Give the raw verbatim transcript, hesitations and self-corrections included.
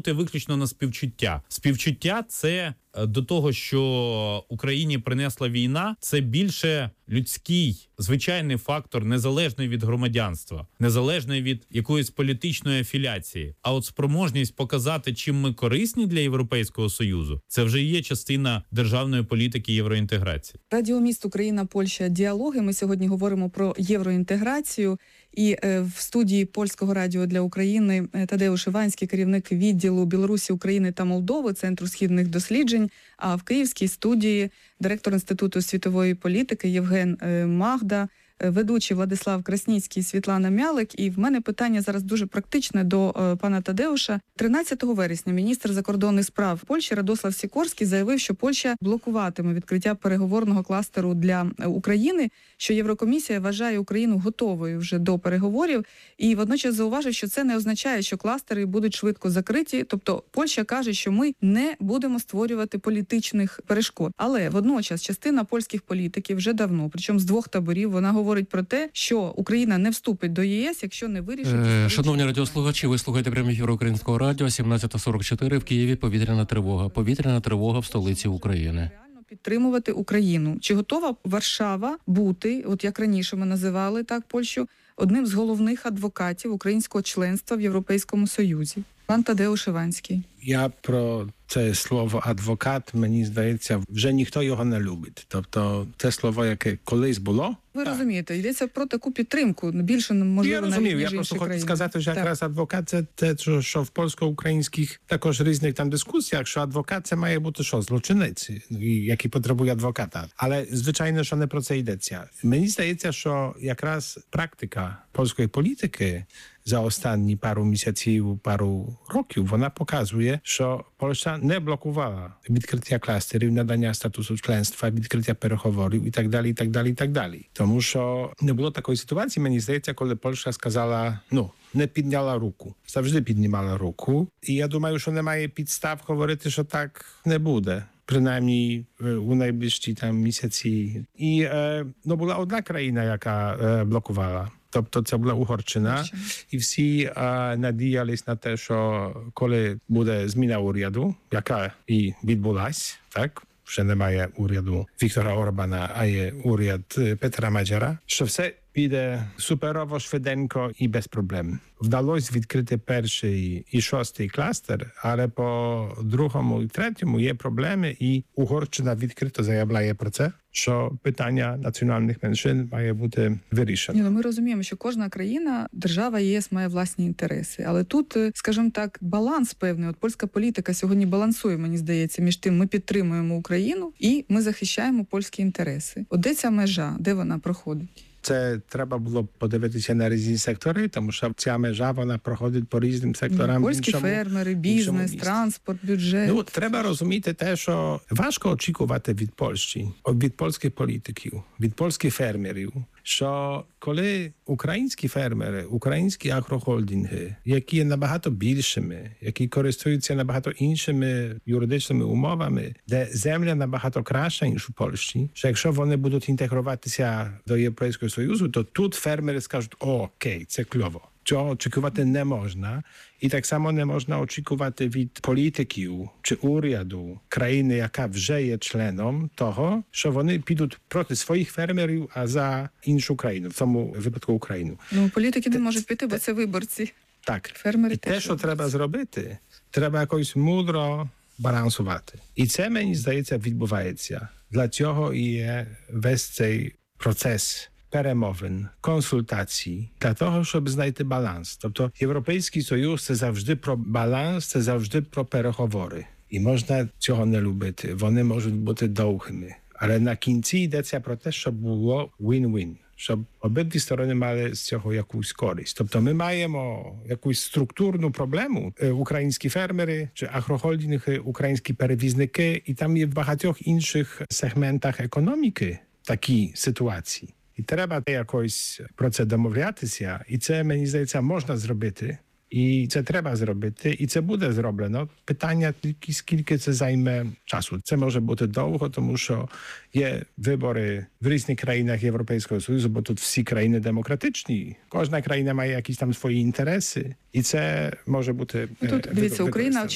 бути виключно на співчуття. Співчуття – це до того, що Україні принесла війна, це більше людський, звичайний фактор, незалежний від громадянства, незалежний від якоїсь політичної афіляції. А от спроможність показати, чим ми корисні для Європейського Союзу, це вже є частина державної політики євроінтеграції. Радіо «Міст Україна, Польща. Діалоги». Ми сьогодні говоримо про євроінтеграцію. І е, в студії Польського радіо для України Тадеуш Іванський, керівник відділу Білорусі, України та Молдови, Центру східних досліджень. А в київській студії директор Інституту світової політики Євген е, Магда, ведучий Владислав Красніцький, Світлана Мялик. І в мене питання зараз дуже практичне до е, пана Тадеуша. тринадцятого вересня міністр закордонних справ Польщі Радослав Сікорський заявив, що Польща блокуватиме відкриття переговорного кластеру для України, що Єврокомісія вважає Україну готовою вже до переговорів. І водночас зауважив, що це не означає, що кластери будуть швидко закриті. Тобто Польща каже, що ми не будемо створювати політичних перешкод. Але водночас частина польських політиків вже давно, причому з двох таборів, вона говорить, говорить про те, що Україна не вступить до ЄС, якщо не вирішить... Е, шановні радіослухачі, ви слухаєте прямий ефір Українського радіо, сімнадцята сорок чотири в Києві повітряна тривога. Повітряна тривога в столиці України. Підтримувати Україну. Чи готова Варшава бути, от як раніше ми називали так Польщу, одним з головних адвокатів українського членства в Європейському Союзі? Пан Тадеуш Іванський. Я про це слово «адвокат», мені здається, вже ніхто його не любить. Тобто це слово, яке колись було. Ви так. розумієте, йдеться про таку підтримку, більше, можливо, я розумію, навіть, я ніж просто інші хочу країни. сказати, що так. якраз адвокат це те, що, що в польсько-українських також різних там дискусіях, що адвокат це має бути що, злочинець, який потребує адвоката. Але звичайно, що не про це йдеться. Мені здається, що якраз практика польської політики за останні пару місяців, пару років, вона показує, що Польща не блокувала відкриття кластерів, надання статусу членства, відкриття переговорів і так далі, і так далі, і так далі. Тому що не було такої ситуації, мені здається, коли Польща сказала, ну, не підняла руку. Завжди піднімала руку. І я думаю, що немає підстав говорити, що так не буде. Принаймні у найближчі там місяці. І е, ну, була одна країна, яка е, блокувала. Тобто це була Угорщина. І всі е, надіялись на те, що коли буде зміна уряду, яка і відбулась, так? Вже немає уряду Віктора Орбана, а є уряд Петра Мадзяра, що все піде суперово, швиденько і без проблем. Вдалося відкрити перший і шостий кластер, але по другому і третьому є проблеми, і Угорщина відкрито заявляє про це, що питання національних меншин має бути вирішено. Ні, ну ми розуміємо, що кожна країна, держава ЄС має власні інтереси. Але тут, скажімо так, баланс певний. От польська політика сьогодні балансує, мені здається, між тим, ми підтримуємо Україну і ми захищаємо польські інтереси. От де ця межа, де вона проходить? Це треба було подивитися на різні сектори, тому що ця межа, вона проходить по різним секторам. Польські іншому, фермери, бізнес, транспорт, бюджет. Ну, треба розуміти те, що важко очікувати від Польщі, від польських політиків, від польських фермерів, що коли українські фермери, українські агрохолдинги, які є набагато більшими, які користуються набагато іншими юридичними умовами, де земля набагато краща, ніж у Польщі, що якщо вони будуть інтегруватися до Європейського Союзу, то тут фермери скажуть, о, окей, це кльово. Цього очікувати не можна. І так само не можна очікувати від політиків чи уряду країни, яка вже є членом того, що вони підуть проти своїх фермерів, а за іншу країну, в цьому випадку Україну. Ну, політики не можуть піти, бо це виборці. Так. Фермери і те, що треба зробити, треба якось мудро балансувати. І це, мені здається, відбувається. Для цього і є весь цей процес перемовин, консультацій, для того, щоб знайти баланс. Тобто Європейський Союз – це завжди про баланс, це завжди про переговори. І можна цього не любити, вони можуть бути довгими. Але на кінці йдеться про те, щоб було win-win, щоб обидві сторони мали з цього якусь користь. Тобто ми маємо якусь структурну проблему, українські фермери чи агрохолдинги, українські перевізники, і там є в багатьох інших сегментах економіки такі ситуації. І треба якось про це домовлятися, і це, мені здається, можна зробити. І це треба зробити, і це буде зроблено. Питання тільки, скільки це займе часу. Це може бути довго, тому що є вибори в різних країнах Європейського Союзу, бо тут всі країни демократичні. Кожна країна має якісь там свої інтереси, і це може бути... Тут, дивіться, Україна